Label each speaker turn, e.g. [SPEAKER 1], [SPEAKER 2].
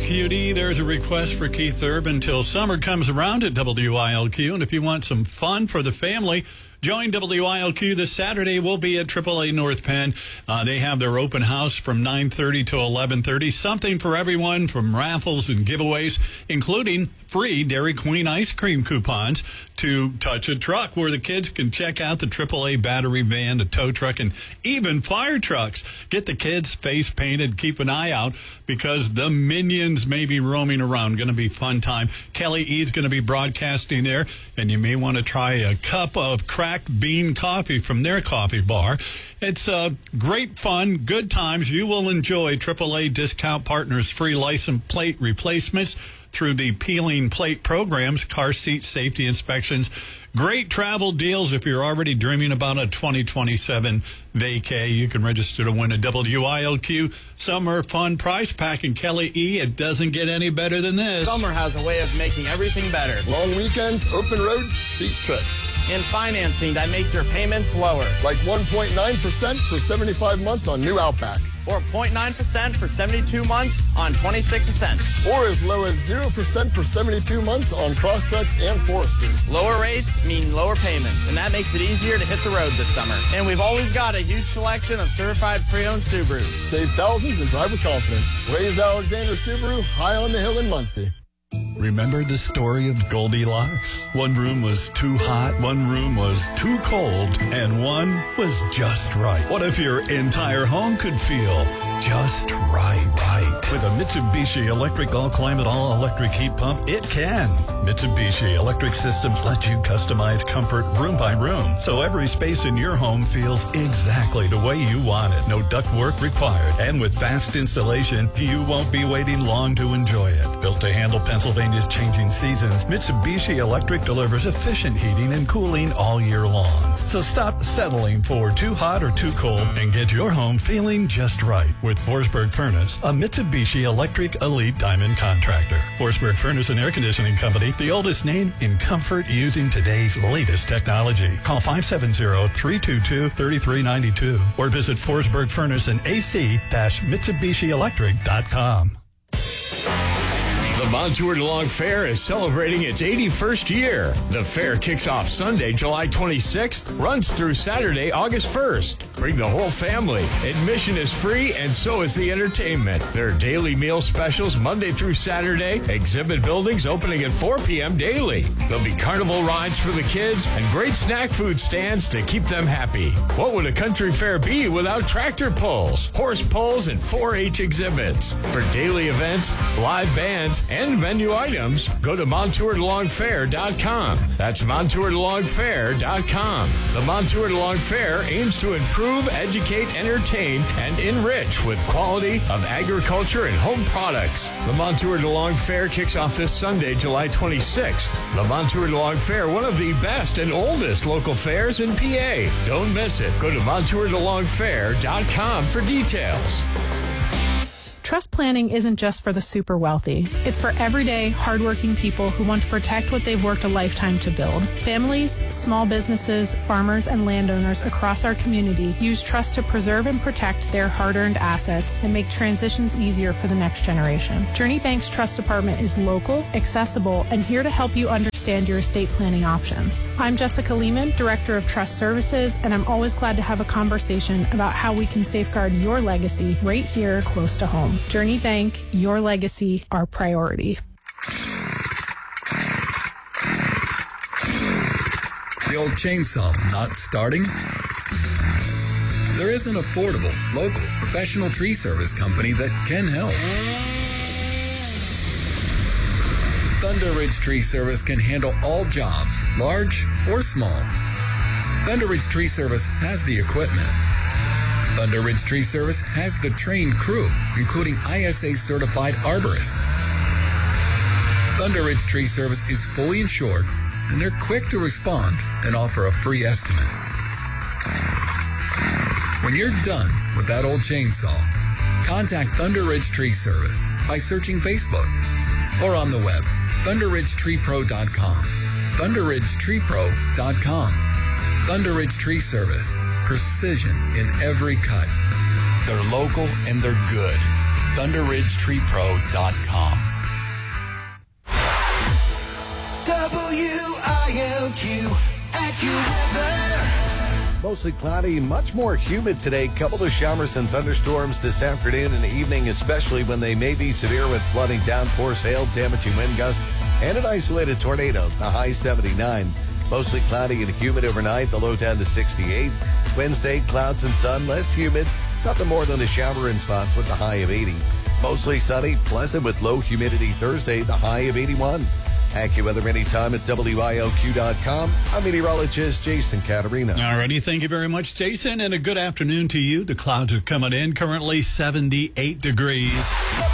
[SPEAKER 1] WILQD, there's a request for Keith Urban until summer comes around at WILQ. And if you want some fun for the family, join WILQ this Saturday. We'll be at AAA North Penn. They have their open house from 9:30 to 11:30. Something for everyone, from raffles and giveaways, including free Dairy Queen ice cream coupons to Touch a Truck, where the kids can check out the AAA battery van, the tow truck, and even fire trucks. Get the kids face painted. Keep an eye out because the Minions may be roaming around. Going to be fun time. Kelly E's going to be broadcasting there, and you may want to try a cup of cracked bean coffee from their coffee bar. It's great fun, good times. You will enjoy AAA Discount Partners free license plate replacements through the peeling plate programs, car seat safety inspections, great travel deals. If you're already dreaming about a 2027 vacay, you can register to win a WILQ Summer Fun Prize Pack. And Kelly E, it doesn't get any better than this.
[SPEAKER 2] Summer has a way of making everything better.
[SPEAKER 3] Long weekends, open roads, beach trips.
[SPEAKER 2] And financing that makes your payments lower.
[SPEAKER 3] Like 1.9% for 75 months on new Outbacks.
[SPEAKER 2] Or 0.9% for 72 months on 26 Ascents.
[SPEAKER 3] Or as low as 0% for 72 months on Crosstreks and Foresters.
[SPEAKER 2] Lower rates mean lower payments, and that makes it easier to hit the road this summer. And we've always got a huge selection of certified pre-owned Subarus.
[SPEAKER 3] Save thousands and drive with confidence. Blaze Alexander Subaru, high on the hill in Muncie.
[SPEAKER 1] Remember the story of Goldilocks? One room was too hot, one room was too cold, and one was just right. What if your entire home could feel just right? With a Mitsubishi Electric All-Climate All-Electric Heat Pump, it can. Mitsubishi Electric Systems let you customize comfort room by room, so every space in your home feels exactly the way you want it. No ductwork required. And with fast installation, you won't be waiting long to enjoy it. Built to handle Pennsylvania's changing seasons, Mitsubishi Electric delivers efficient heating and cooling all year long. So stop settling for too hot or too cold and get your home feeling just right with Forsberg Furnace, a Mitsubishi Electric Elite Diamond contractor. Forsberg Furnace and Air Conditioning Company, the oldest name in comfort using today's latest technology. Call 570-322-3392 or visit Forsberg Furnace and AC-MitsubishiElectric.com.
[SPEAKER 4] The Montour DeLong Fair is celebrating its 81st year. The fair kicks off Sunday, July 26th, runs through Saturday, August 1st. Bring the whole family. Admission is free, and so is the entertainment. There are daily meal specials Monday through Saturday, exhibit buildings opening at 4 p.m. daily. There'll be carnival rides for the kids and great snack food stands to keep them happy. What would a country fair be without tractor pulls, horse pulls, and 4-H exhibits? For daily events, live bands, and menu items, go to MontourDeLongFair.com. That's MontourDeLongFair.com. The Montour DeLong Fair aims to improve, educate, entertain, and enrich with quality of agriculture and home products. The Montour DeLong Fair kicks off this Sunday, July 26th. The Montour DeLong Fair, one of the best and oldest local fairs in PA. Don't miss it. Go to MontourDeLongFair.com for details.
[SPEAKER 5] Trust planning isn't just for the super wealthy. It's for everyday, hardworking people who want to protect what they've worked a lifetime to build. Families, small businesses, farmers, and landowners across our community use trust to preserve and protect their hard-earned assets and make transitions easier for the next generation. Journey Bank's Trust Department is local, accessible, and here to help you understand your estate planning options. I'm Jessica Lehman, Director of Trust Services, and I'm always glad to have a conversation about how we can safeguard your legacy right here close to home. Journey Bank, your legacy, our priority.
[SPEAKER 6] The old chainsaw not starting? There is an affordable, local, professional tree service company that can help. Thunder Ridge Tree Service can handle all jobs, large or small. Thunder Ridge Tree Service has the equipment. Thunder Ridge Tree Service has the trained crew, including ISA-certified arborists. Thunder Ridge Tree Service is fully insured, and they're quick to respond and offer a free estimate. When you're done with that old chainsaw, contact Thunder Ridge Tree Service by searching Facebook or on the web, ThunderRidgeTreePro.com. ThunderRidgeTreePro.com. Thunder Ridge Tree Service. Precision in every cut. They're local and they're good. ThunderRidgeTreePro.com.
[SPEAKER 7] WILQ AccuWeather.
[SPEAKER 8] Mostly cloudy, much more humid today. Couple of showers and thunderstorms this afternoon and evening, especially when they may be severe with flooding, downpours, hail, damaging wind gusts, and an isolated tornado. The high 79. Mostly cloudy and humid overnight, the low down to 68. Wednesday, clouds and sun, less humid. Nothing more than a shower in spots with the high of 80. Mostly sunny, pleasant with low humidity Thursday, the high of 81. AccuWeather anytime at WILQ.com. I'm meteorologist Jason Caterina.
[SPEAKER 1] Alrighty, thank you very much, Jason, and a good afternoon to you. The clouds are coming in, currently 78 degrees.